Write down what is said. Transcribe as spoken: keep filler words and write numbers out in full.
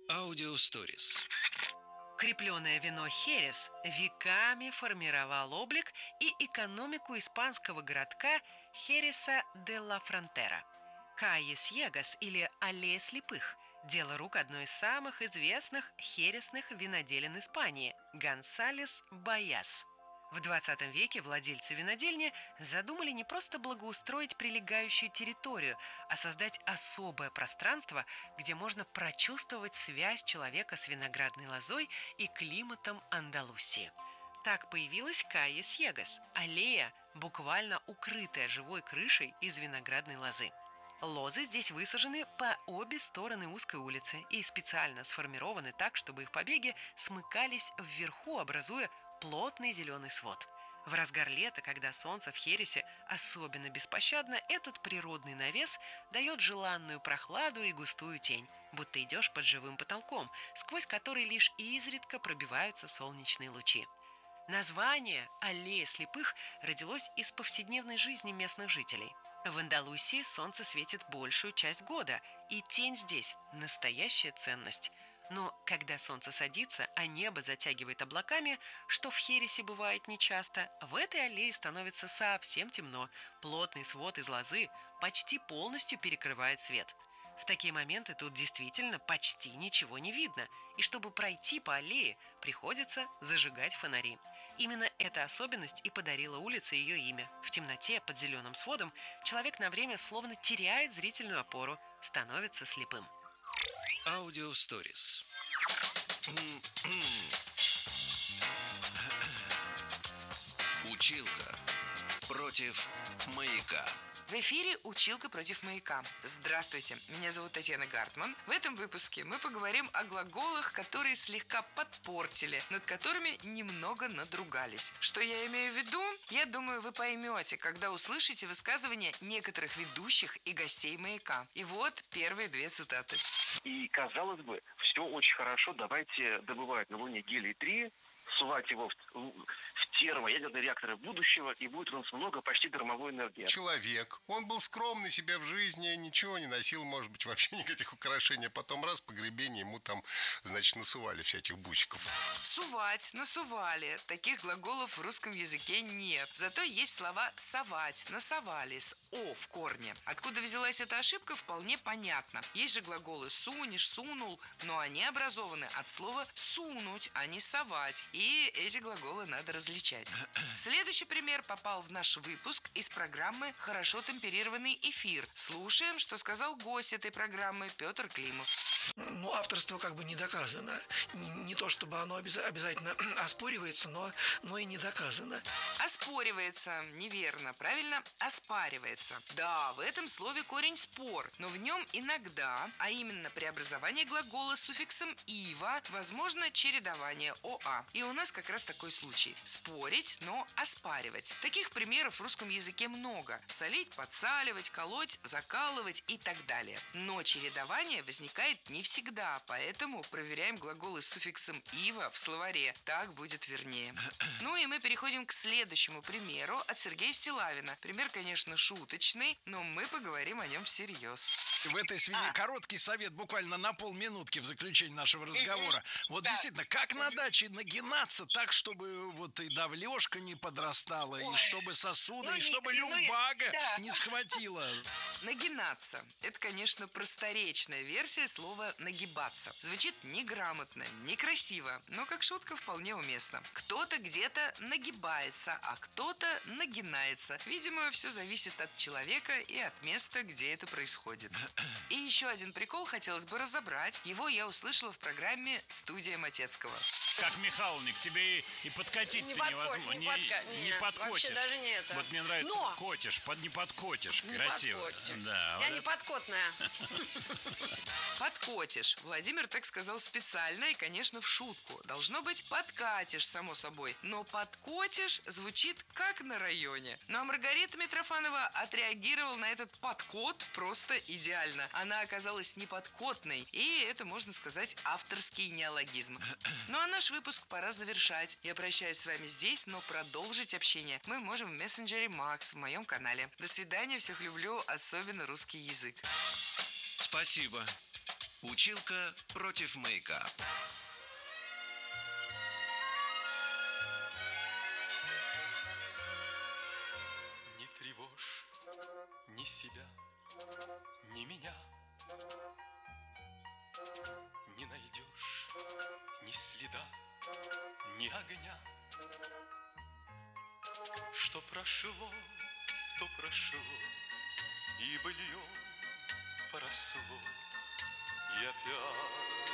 Аудиосторис. Крепленное вино Херес веками формировал облик и экономику испанского городка Хереса де ла Фронтера. Кайес Егас или Аллея слепых – дело рук одной из самых известных хересных виноделин Испании – Гонсалес Байас. В двадцатом веке владельцы винодельни задумали не просто благоустроить прилегающую территорию, а создать особое пространство, где можно прочувствовать связь человека с виноградной лозой и климатом Андалусии. Так появилась Кайес Егас – аллея, буквально укрытая живой крышей из виноградной лозы. Лозы здесь высажены по обе стороны узкой улицы и специально сформированы так, чтобы их побеги смыкались вверху, образуя плотный зеленый свод. В разгар лета, когда солнце в Хересе особенно беспощадно, этот природный навес дает желанную прохладу и густую тень, будто идешь под живым потолком, сквозь который лишь изредка пробиваются солнечные лучи. Название «Аллея слепых» родилось из повседневной жизни местных жителей. В Андалусии солнце светит большую часть года, и тень здесь – настоящая ценность. Но когда солнце садится, а небо затягивает облаками, что в Хересе бывает нечасто, в этой аллее становится совсем темно. Плотный свод из лозы почти полностью перекрывает свет. В такие моменты тут действительно почти ничего не видно, и чтобы пройти по аллее, приходится зажигать фонари. Именно эта особенность и подарила улице ее имя. В темноте под зеленым сводом человек на время словно теряет зрительную опору, становится слепым. Аудиосторис. Училка против маяка. В эфире «Училка против маяка». Здравствуйте, меня зовут Татьяна Гартман. В этом выпуске мы поговорим о глаголах, которые слегка подпортили, над которыми немного надругались. Что я имею в виду? Я думаю, вы поймете, когда услышите высказывания некоторых ведущих и гостей маяка. И вот первые две цитаты. И, казалось бы, все очень хорошо, давайте добывать на Луне гелий-три, сувать его в, в термоядерные реакторы будущего, и будет у нас много почти дармовой энергии. Человек, он был скромный себя в жизни, ничего не носил, может быть, вообще никаких украшений. Потом раз, погребение, ему там, значит, насували всяких бусиков. Сувать, насували. Таких глаголов в русском языке нет. Зато есть слова совать, насовали, с «о» в корне. Откуда взялась эта ошибка, вполне понятно. Есть же глаголы сунешь, сунул, но они образованы от слова сунуть, а не совать. И эти глаголы надо различать. Следующий пример попал в наш выпуск из программы «Хорошо темперированный эфир». Слушаем, что сказал гость этой программы Петр Климов. Ну, авторство как бы не доказано. Не, не то, чтобы оно обяза- обязательно оспоривается, но, но и не доказано. Оспоривается. Неверно. Правильно? Оспаривается. Да, в этом слове корень «спор», но в нем иногда, а именно преобразование глагола с суффиксом «ива», возможно чередование «оа». И у нас как раз такой случай. Спорить, но оспаривать. Таких примеров в русском языке много. Солить, подсаливать, колоть, закалывать и так далее. Но чередование возникает не всегда, поэтому проверяем глаголы с суффиксом «ива» в словаре. Так будет вернее. Ну и мы переходим к следующему примеру от Сергея Стилавина. Пример, конечно, шуточный, но мы поговорим о нем всерьез. В этой связи А. короткий совет буквально на полминутки в заключение нашего разговора. Вот Да. действительно, как на даче нагинаться так, чтобы вот и давлежка не подрастала, и чтобы сосуды, ну и и- чтобы ну и- люмбага да. не схватила. Нагинаться. Это, конечно, просторечная версия слова «нагибаться». Звучит неграмотно, некрасиво, но как шутка вполне уместно. Кто-то где-то нагибается, а кто-то нагинается. Видимо, все зависит от человека и от места, где это происходит. И еще один прикол хотелось бы разобрать. Его я услышала в программе «Студия Матецкого». Как Михайловник, тебе и, и подкатить-то Не подко- невозможно. не подка- не нет, подкотишь. вообще даже не это. Вот мне нравится Но! котишь, под не подкотишь. Не Красиво. подкотишь. Да, Я вот не это- подкотная. Подкотишь. Владимир так сказал специально и, конечно, в шутку. Должно быть подкатишь, само собой. Но подкотишь звучит как на районе. Ну а Маргарита Митрофанова отреагировала на этот подкот просто идеально. Она оказалась неподкотной. И это, можно сказать, авторский неологизм. Ну а наш выпуск пора завершать. Я прощаюсь с вами здесь, но продолжить общение мы можем в мессенджере Макс в моем канале. До свидания, всех люблю, особенно русский язык. Спасибо. Училка против маяка. Не тревожь ни себя, ни меня. Не найдешь ни следа, ни огня. Что прошло, то прошло, и быльем поросло, и опять